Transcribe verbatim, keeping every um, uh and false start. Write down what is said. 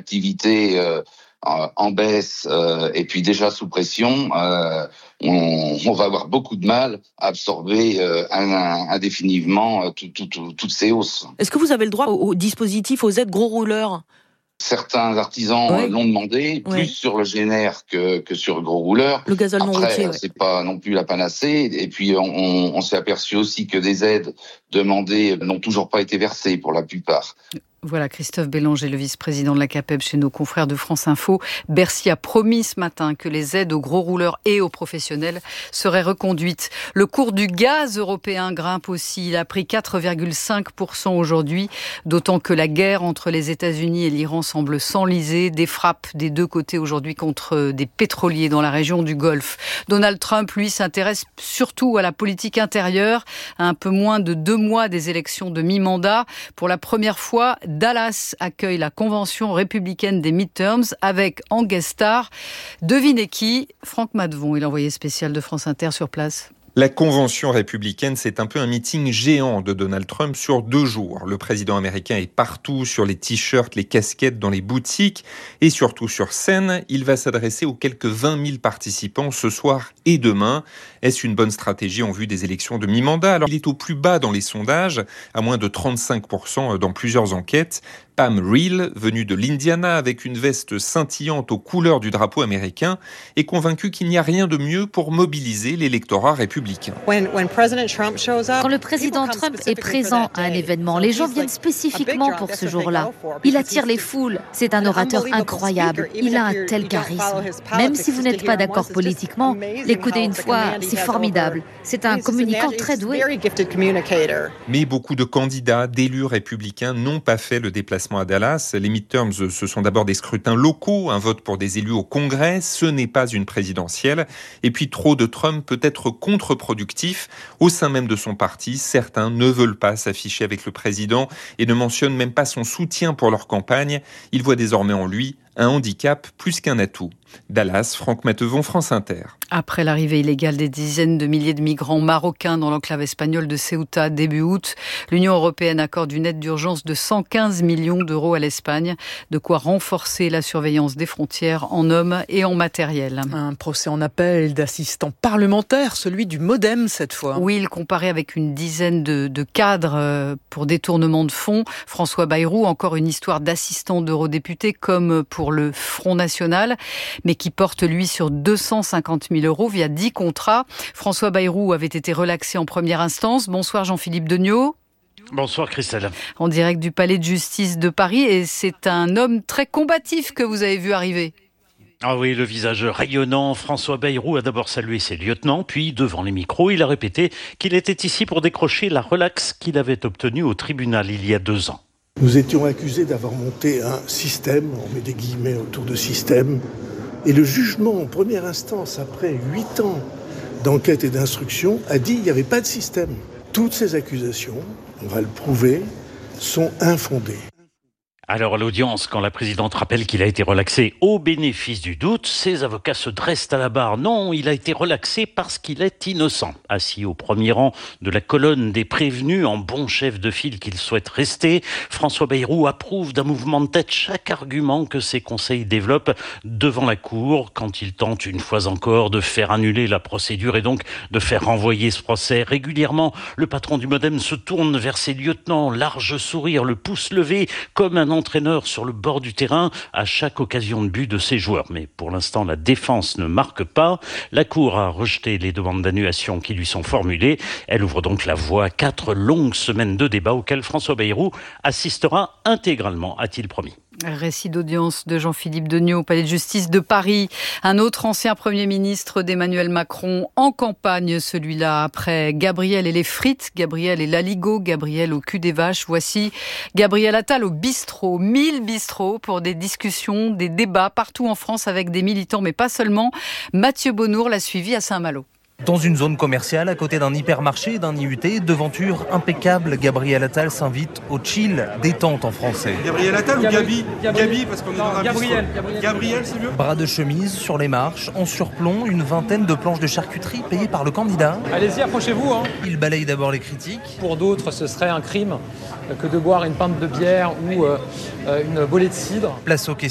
activité euh, en baisse euh, et puis déjà sous pression, euh, on, on va avoir beaucoup de mal à absorber euh, indéfiniment tout, tout, tout, toutes ces hausses. Est-ce que vous avez le droit au, au dispositif, aux aides gros rouleurs ? Certains artisans ouais. l'ont demandé, plus ouais. sur le G N R que, que sur le gros rouleur. Le gazole non Après, routier, ouais. c'est pas non plus la panacée. Et puis, on, on, on s'est aperçu aussi que des aides demandées n'ont toujours pas été versées pour la plupart. Voilà, Christophe Bélanger, le vice-président de la CAPEB chez nos confrères de France Info. Bercy a promis ce matin que les aides aux gros rouleurs et aux professionnels seraient reconduites. Le cours du gaz européen grimpe aussi. Il a pris quatre virgule cinq pour cent aujourd'hui, d'autant que la guerre entre les États-Unis et l'Iran semble s'enliser. Des frappes des deux côtés aujourd'hui contre des pétroliers dans la région du Golfe. Donald Trump, lui, s'intéresse surtout à la politique intérieure. À un peu moins de deux mois des élections de mi-mandat, pour la première fois, Dallas accueille la convention républicaine des midterms avec en guest star, devinez qui ? Franck Madevon est l'envoyé spécial de France Inter sur place. La convention républicaine, c'est un peu un meeting géant de Donald Trump sur deux jours. Le président américain est partout, sur les t-shirts, les casquettes, dans les boutiques et surtout sur scène. Il va s'adresser aux quelques vingt mille participants ce soir et demain. Est-ce une bonne stratégie en vue des élections de mi-mandat ? Alors, il est au plus bas dans les sondages, à moins de trente-cinq pour cent dans plusieurs enquêtes. Pam Reel, venue de l'Indiana avec une veste scintillante aux couleurs du drapeau américain, est convaincue qu'il n'y a rien de mieux pour mobiliser l'électorat républicain. Quand le président Trump est présent à un événement, les gens viennent spécifiquement pour ce jour-là. Il attire les foules. C'est un orateur incroyable. Il a un tel charisme. Même si vous n'êtes pas d'accord politiquement, l'écouter une fois, c'est formidable. C'est un communicant très doué. Mais beaucoup de candidats, d'élus républicains n'ont pas fait le déplacement à Dallas. Les midterms, ce sont d'abord des scrutins locaux, un vote pour des élus au Congrès, ce n'est pas une présidentielle. Et puis trop de Trump peut être contre-productif. Au sein même de son parti, certains ne veulent pas s'afficher avec le président et ne mentionnent même pas son soutien pour leur campagne. Ils voient désormais en lui un handicap plus qu'un atout. Dallas, Franck Matevon, France Inter. Après l'arrivée illégale des dizaines de milliers de migrants marocains dans l'enclave espagnole de Ceuta début août, l'Union européenne accorde une aide d'urgence de cent quinze millions d'euros à l'Espagne, de quoi renforcer la surveillance des frontières en hommes et en matériel. Un procès en appel d'assistants parlementaires, celui du MoDem cette fois. Oui, il comparait avec une dizaine de, de cadres pour détournement de fonds. François Bayrou, encore une histoire d'assistant d'eurodéputé comme pour le Front National, mais qui porte, lui, sur deux cent cinquante mille euros via dix contrats. François Bayrou avait été relaxé en première instance. Bonsoir Jean-Philippe Degnaud. Bonsoir Christelle. En direct du Palais de Justice de Paris, et c'est un homme très combatif que vous avez vu arriver. Ah oui, le visage rayonnant, François Bayrou a d'abord salué ses lieutenants, puis devant les micros, il a répété qu'il était ici pour décrocher la relaxe qu'il avait obtenue au tribunal il y a deux ans. Nous étions accusés d'avoir monté un système, on met des guillemets autour de système, et le jugement en première instance, après huit ans d'enquête et d'instruction, a dit qu'il n'y avait pas de système. Toutes ces accusations, on va le prouver, sont infondées. Alors à l'audience, quand la présidente rappelle qu'il a été relaxé au bénéfice du doute, ses avocats se dressent à la barre. Non, il a été relaxé parce qu'il est innocent. Assis au premier rang de la colonne des prévenus, en bon chef de file qu'il souhaite rester, François Bayrou approuve d'un mouvement de tête chaque argument que ses conseils développent devant la cour quand il tente une fois encore de faire annuler la procédure et donc de faire renvoyer ce procès. Régulièrement, le patron du MoDem se tourne vers ses lieutenants, large sourire, le pouce levé, comme un entraîneur sur le bord du terrain à chaque occasion de but de ses joueurs. Mais pour l'instant, la défense ne marque pas. La Cour a rejeté les demandes d'annulation qui lui sont formulées. Elle ouvre donc la voie à quatre longues semaines de débat auxquelles François Bayrou assistera intégralement, a-t-il promis. Récit d'audience de Jean-Philippe Degnaud au Palais de Justice de Paris. Un autre ancien Premier ministre d'Emmanuel Macron en campagne, celui-là, après Gabriel et les frites, Gabriel et l'aligot, Gabriel au cul des vaches. Voici Gabriel Attal au bistrot, mille bistrots pour des discussions, des débats partout en France avec des militants, mais pas seulement. Mathieu Bonnour l'a suivi à Saint-Malo. Dans une zone commerciale, à côté d'un hypermarché et d'un I U T, devanture impeccable, Gabriel Attal s'invite au chill, détente en français. Gabriel Attal ou Gabi Gabi, parce qu'on est dans un Gabriel, Gabriel, Gabriel, c'est mieux. Bras de chemise sur les marches, en surplomb, une vingtaine de planches de charcuterie payées par le candidat. Allez-y, approchez-vous. Hein. Il balaye d'abord les critiques. Pour d'autres, ce serait un crime que de boire une pinte de bière ou euh, une bolée de cidre. Place aux questions.